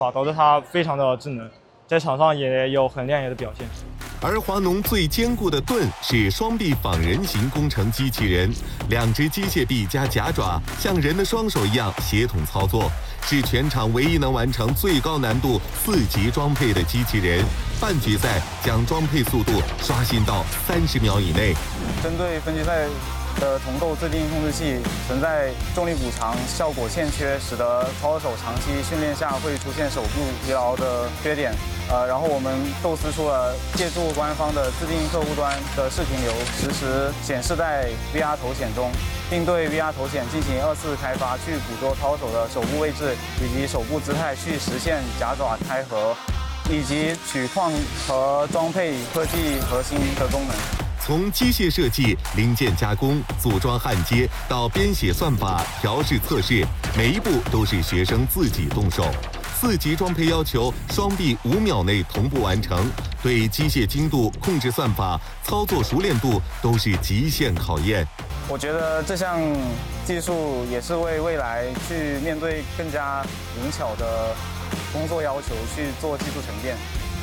导致它非常的智能，在场上也有很亮眼的表现。 而华农最坚固的盾是双臂仿人形工程机器人，2只机械臂加夹爪，像人的双手一样协同操作，是全场唯一能完成最高难度4级装配的机器人。半决赛将装配速度刷新到30秒以内。 针对分级赛的铜豆自定义控制器存在重力补偿效果欠缺，使得操作手长期训练下会出现手部疲劳的缺点。然后我们构思出了借助官方的自定义客户端的视频流，实时显示在 VR 头显中，并对 VR 头显进行2次开发，去捕捉操手的手部位置以及手部姿态，去实现夹爪开合，以及取矿和装配科技核心的功能。 从机械设计、零件加工、组装焊接到编写算法、调试测试，每一步都是学生自己动手。4级装配要求双臂5秒内同步完成，对机械精度、控制算法、操作熟练度都是极限考验。 我觉得这项技术也是为未来去面对更加灵巧的工作要求去做技术沉淀。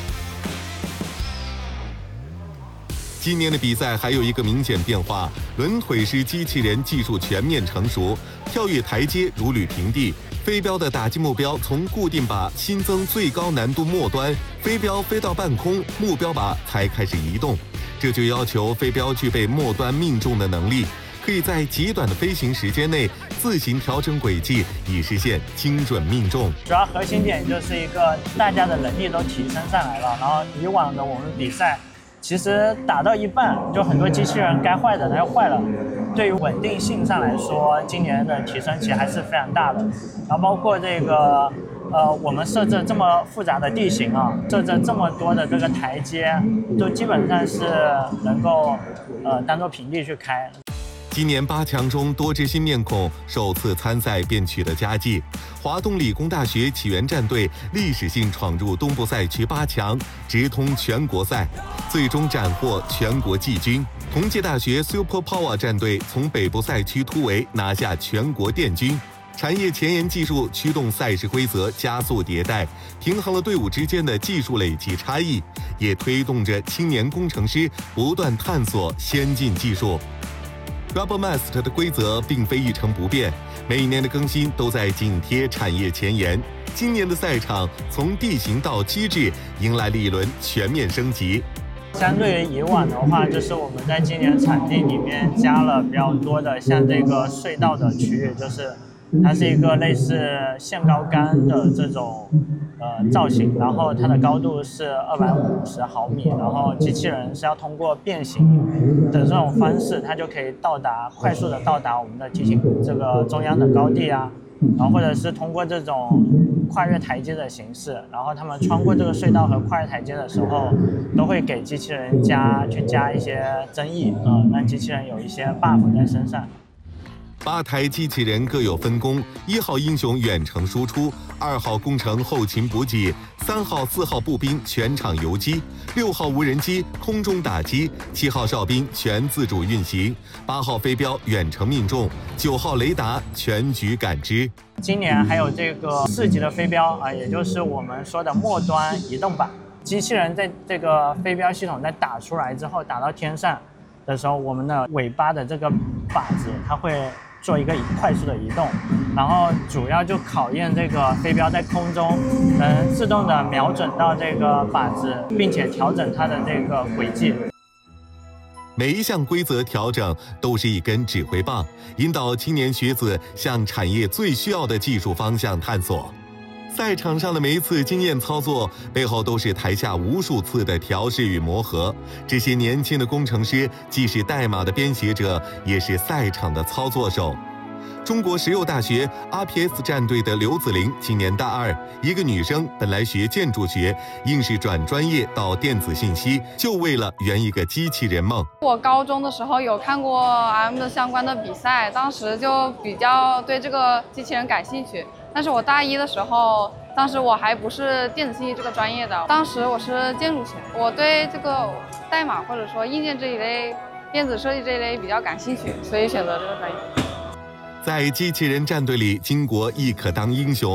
今年的比赛还有一个明显变化，轮腿式机器人技术全面成熟，跳跃台阶如履平地。飞镖的打击目标从固定靶新增最高难度末端，飞镖飞到半空，目标靶才开始移动。这就要求飞镖具备末端命中的能力，可以在极短的飞行时间内自行调整轨迹，以实现精准命中。 主要核心点就是一个大家的能力都提升上来了，然后以往的我们比赛，其实打到一半就很多机器人该坏的它就坏了。对于稳定性上来说，今年的提升其实还是非常大的。然后包括这个我们设置这么复杂的地形啊，设置这么多的这个台阶，都基本上是能够当做平地去开。 今年8强中多支新面孔首次参赛便取得佳绩，华东理工大学起源战队历史性闯入东部赛区8强，直通全国赛，最终斩获全国季军。同济大学 Super Power 战队从北部赛区突围，拿下全国殿军。产业前沿技术驱动赛事规则加速迭代，平衡了队伍之间的技术累积差异，也推动着青年工程师不断探索先进技术。Rubbermaster 的规则并非一成不变，每年的更新都在紧贴产业前沿。今年的赛场从地形到机制迎来了一轮全面升级。 相对于以往的话，就是我们在今年场地里面加了比较多的像这个隧道的区域，就是它是一个类似限高杆的这种造型，然后它的高度是250毫米，然后机器人是要通过变形的这种方式，它就可以快速的到达我们的机型这个中央的高地啊，然后或者是通过这种跨越台阶的形式，然后他们穿过这个隧道和跨越台阶的时候，都会给机器人加一些增益，让机器人有一些 buff 在身上。 8台机器人各有分工，1号英雄远程输出，2号工程后勤补给，3号、4号步兵全场游击，6号无人机空中打击，7号哨兵全自主运行，8号飞镖远程命中，9号雷达全局感知。 今年还有这个4级的飞镖啊，也就是我们说的末端移动靶，机器人在这个飞镖系统在打出来之后，打到天上的时候，我们的尾巴的这个靶子它会做一个快速的移动，然后主要就考验这个飞镖在空中能自动的瞄准到这个靶子，并且调整它的这个轨迹。 每一项规则调整都是一根指挥棒，引导青年学子向产业最需要的技术方向探索。赛场上的每一次经验操作，背后都是台下无数次的调试与磨合。这些年轻的工程师，既是代码的编写者，也是赛场的操作手。中国石油大学 RPS 战队的刘子玲今年大2，一个女生，本来学建筑学，硬是转专业到电子信息，就为了圆一个机器人梦。 我高中的时候有看过 RM 的相关的比赛，当时就比较对这个机器人感兴趣。但是我大1的时候，当时我还不是电子信息这个专业的，当时我是建筑学，我对这个代码或者说硬件这一类、电子设计这一类比较感兴趣，所以选择这个专业。 在机器人战队里，巾帼亦可当英雄。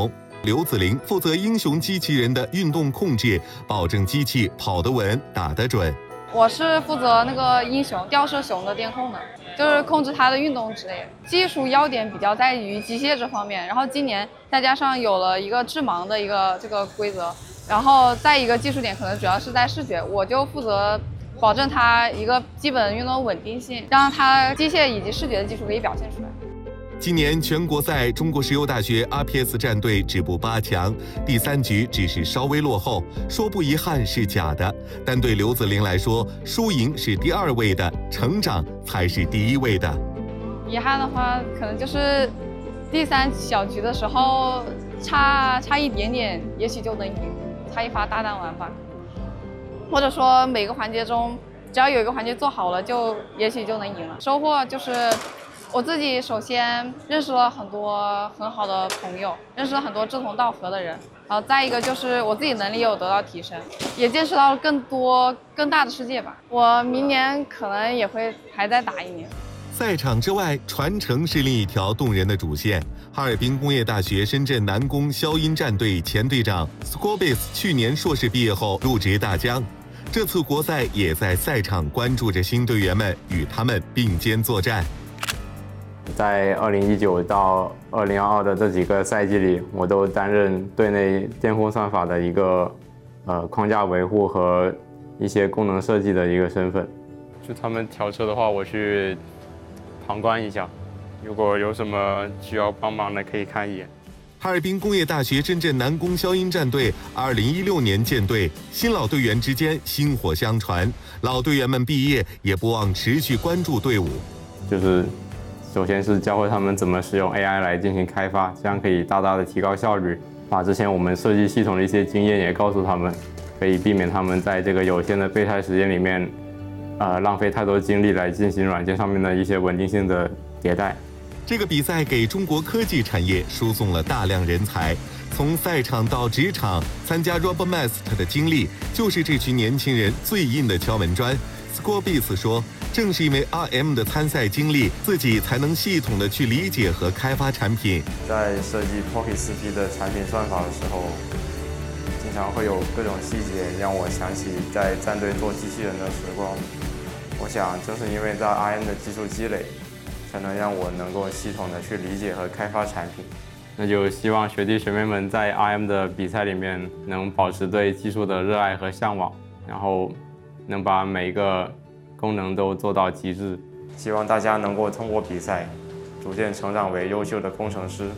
刘子玲负责英雄机器人的运动控制，保证机器跑得稳、打得准。 我是负责那个英雄吊射熊的电控的，就是控制它的运动之类的。技术要点比较在于机械这方面，然后今年再加上有了一个致盲的这个规则，然后再一个技术点可能主要是在视觉，我就负责保证它一个基本运动稳定性，让它机械以及视觉的技术可以表现出来。 今年全国赛，中国石油大学 RPS 战队止步8强，第3局只是稍微落后，说不遗憾是假的。但对刘子玲来说，输赢是第2位的，成长才是第1位的。 遗憾的话，可能就是第3小局的时候差一点点，也许就能赢，差一发大弹丸吧。或者说每个环节中，只要有一个环节做好了，也许就能赢了。收获就是。我自己首先认识了很多很好的朋友，认识了很多志同道合的人，然后再一个就是我自己能力有得到提升，也见识到了更大的世界吧。我明年可能也会还再打1年。 赛场之外，传承是另一条动人的主线。哈尔滨工业大学深圳南工消音战队前队长 Scorbis 去年硕士毕业后入职大疆，这次国赛也在赛场关注着新队员们，与他们并肩作战。 在2019到2022的这几个赛季里，我都担任队内电控算法的一个框架维护和一些功能设计的一个身份。就他们调车的话，我去旁观一下，如果有什么需要帮忙的，可以看一眼。 哈尔滨工业大学深圳南工消音战队2016年建队，新老队员之间薪火相传，老队员们毕业也不忘持续关注队伍。 就是首先是教会他们怎么使用 AI 来进行开发，这样可以大大的提高效率。把之前我们设计系统的一些经验也告诉他们，可以避免他们在这个有限的备胎时间里面，浪费太多精力来进行软件上面的一些稳定性的迭代。 这个比赛给中国科技产业输送了大量人才，从赛场到职场，参加 RoboMaster 的经历就是这群年轻人最硬的敲门砖。Scorbis 说，正是因为 RM 的参赛经历，自己才能系统的去理解和开发产品。 在设计 Pocket 4P 的产品算法的时候，经常会有各种细节让我想起在战队做机器人的时光。我想，正是因为在 RM 的技术积累，才能让我能够系统的去理解和开发产品。那就希望学弟学妹们在 RM 的比赛里面能保持对技术的热爱和向往，然后能把每一个功能都做到极致。希望大家能够通过比赛，逐渐成长为优秀的工程师。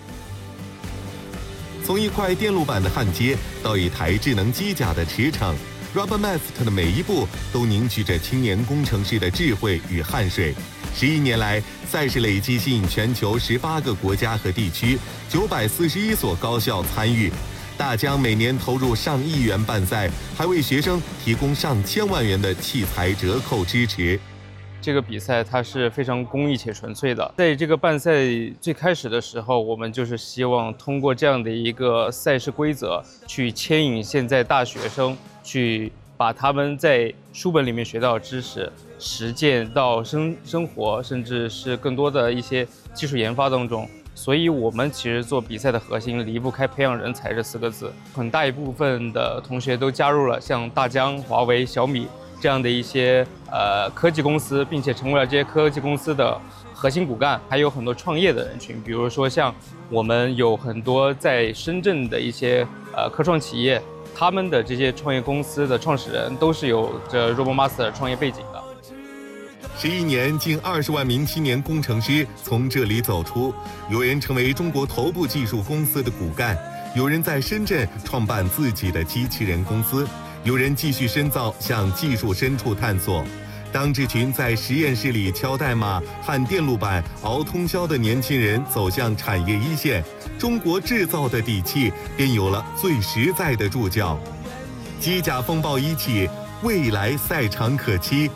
从一块电路板的焊接到一台智能机甲的驰骋 ，RoboMaster 的每一步都凝聚着青年工程师的智慧与汗水。11年来，赛事累计吸引全球18个国家和地区941所高校参与。大疆每年投入上亿元办赛，还为学生提供上千万元的器材折扣支持。 这个比赛它是非常公益且纯粹的。在这个办赛最开始的时候，我们就是希望通过这样的一个赛事规则，去牵引现在大学生去把他们在书本里面学到的知识实践到生活，甚至是更多的一些技术研发当中。所以我们其实做比赛的核心离不开培养人才这4个字。很大一部分的同学都加入了像大疆、华为、小米这样的一些科技公司，并且成为了这些科技公司的核心骨干。还有很多创业的人群，比如说像我们有很多在深圳的一些科创企业，他们的这些创业公司的创始人都是有着 RoboMaster 创业背景的。 11年，近20万名青年工程师从这里走出，有人成为中国头部技术公司的骨干，有人在深圳创办自己的机器人公司，有人继续深造，向技术深处探索。当这群在实验室里敲代码、焊电路板、熬通宵的年轻人走向产业一线，中国制造的底气便有了最实在的注脚。机甲风暴一起，未来赛场可期。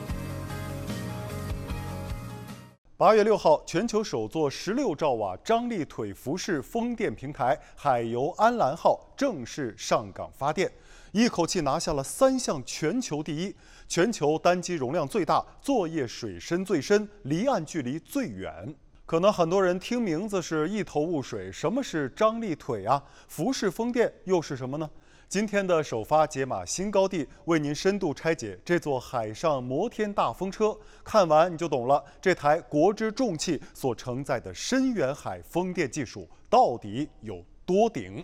8月6号，全球首座16兆瓦张力腿浮式风电平台海游安澜号正式上岗发电，一口气拿下了3项全球第一，全球单机容量最大，作业水深最深，离岸距离最远。 可能很多人听名字是一头雾水，什么是张力腿啊？服饰风电又是什么呢？今天的首发解码新高地，为您深度拆解这座海上摩天大风车。看完你就懂了，这台国之重器所承载的深远海风电技术到底有多顶？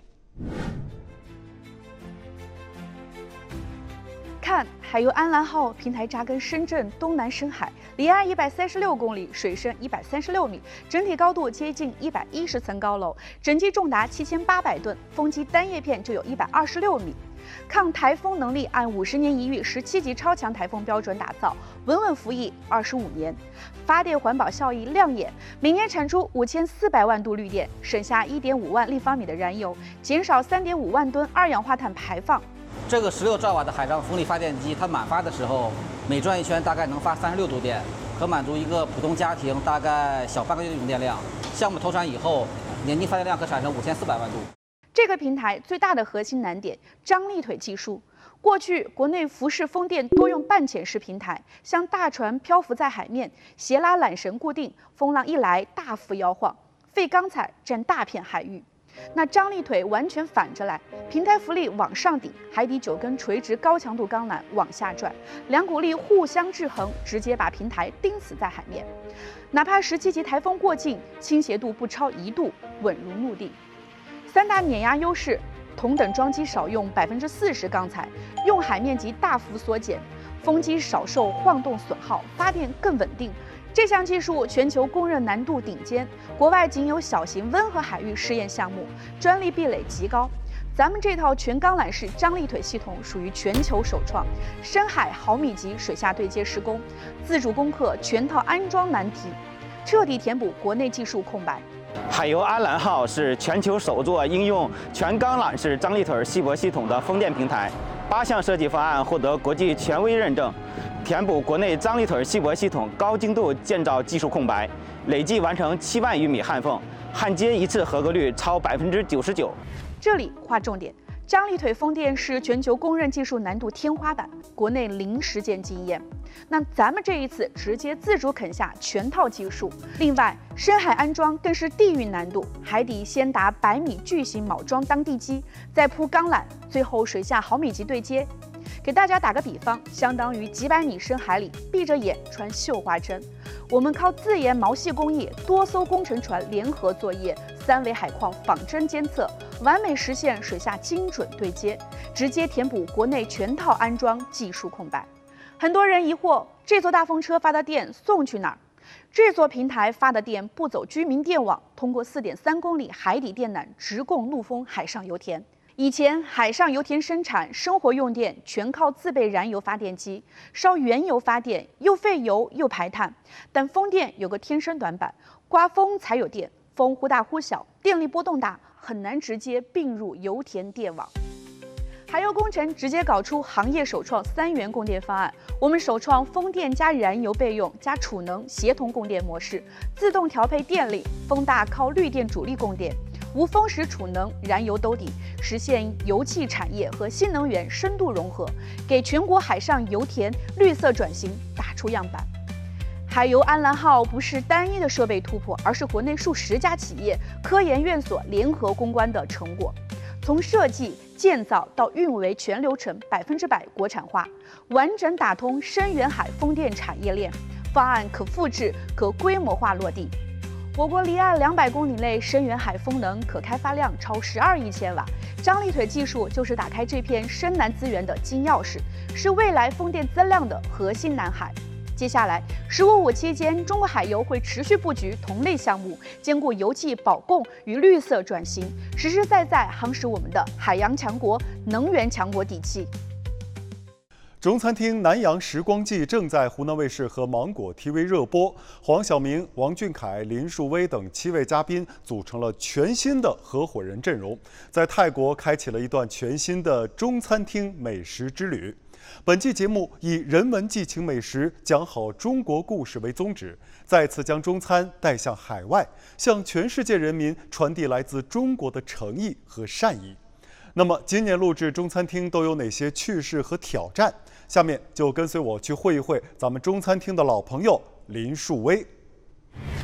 看，海油安澜号平台扎根深圳东南深海，离岸136公里，水深136米，整体高度接近110层高楼，整机重达7800吨，风机单叶片就有126米。抗台风能力按50年一遇17级超强台风标准打造，稳稳服役25年。发电环保效益亮眼，每年产出5400万度绿电，省下1.5万立方米的燃油，减少3.5万吨二氧化碳排放。 这个16兆瓦的海上风力发电机，它满发的时候，每转一圈大概能发36度电，可满足一个普通家庭大概小半个月的用电量。项目投产以后，年均发电量可产生5400万度。 这个平台最大的核心难点，张力腿技术。过去国内浮式风电多用半潜式平台，像大船漂浮在海面，斜拉缆绳固定，风浪一来大幅摇晃，废钢材占大片海域。那张力腿完全反着来，平台浮力往上顶，海底9根垂直高强度钢缆往下拽，两股力互相制衡，直接把平台钉死在海面。哪怕17级台风过境，倾斜度不超1度，稳如陆地。3大碾压优势：同等装机少用40%钢材，用海面积大幅缩减，风机少受晃动损耗，发电更稳定。这项技术全球公认难度顶尖，国外仅有小型温和海域试验项目，专利壁垒极高。咱们这套全钢缆式张力腿系统属于全球首创，深海毫米级水下对接施工，自主攻克全套安装难题，彻底填补国内技术空白。 海油安澜号是全球首座应用全钢缆式张力腿吸泊系统的风电平台，8项设计方案获得国际权威认证，填补国内张力腿吸泊系统高精度建造技术空白，累计完成7万余米焊缝，焊接一次合格率超99%。 这里划重点。张力腿风电是全球公认技术难度天花板，国内零实践经验。那咱们这一次直接自主啃下全套技术。另外，深海安装更是地狱难度，海底先达100米巨型铆桩当地基，再铺钢缆，最后水下毫米级对接。给大家打个比方，相当于几百米深海里闭着眼穿绣花针。我们靠自研毛细工艺，多艘工程船联合作业，3维海况仿真监测，完美实现水下精准对接，直接填补国内全套安装技术空白。很多人疑惑，这座大风车发的电送去哪儿？这座平台发的电不走居民电网，通过4.3公里海底电缆直供陆丰海上油田。以前海上油田生产生活用电全靠自备燃油发电机，烧原油发电又费油又排碳。但风电有个天生短板，刮风才有电，风忽大忽小，电力波动大，很难直接并入油田电网。海油工程直接搞出行业首创3元供电方案，我们首创风电加燃油备用加储能协同供电模式，自动调配电力，风大靠绿电主力供电，无风时储能燃油兜底，实现油气产业和新能源深度融合，给全国海上油田绿色转型打出样板。海油安澜号不是单一的设备突破，而是国内数10家企业、科研院所联合攻关的成果。从设计、建造到运维全流程100%国产化，完整打通深远海风电产业链，方案可复制、可规模化落地。我国离岸200公里内深远海风能可开发量超12亿千瓦，张力腿技术就是打开这片深蓝资源的金钥匙，是未来风电增量的核心蓝海。接下来，“15+5”期间，中国海油会持续布局同类项目，兼顾油气保供与绿色转型，实实在在夯实我们的海洋强国、能源强国底气。 中餐厅南洋时光记正在湖南卫视和芒果 TV 热播，黄晓明、王俊凯、林树威等7位嘉宾组成了全新的合伙人阵容，在泰国开启了一段全新的中餐厅美食之旅。本期节目以人文寄情美食讲好中国故事为宗旨，再次将中餐带向海外，向全世界人民传递来自中国的诚意和善意。那么今年录制中餐厅都有哪些趣事和挑战？下面就跟随我去会一会咱们中餐厅的老朋友林树威。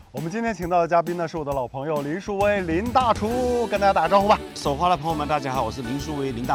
我们今天请到的嘉宾呢是我的老朋友林树威林大厨，跟大家打个招呼吧。 手花的朋友们，大家好，我是林树威林大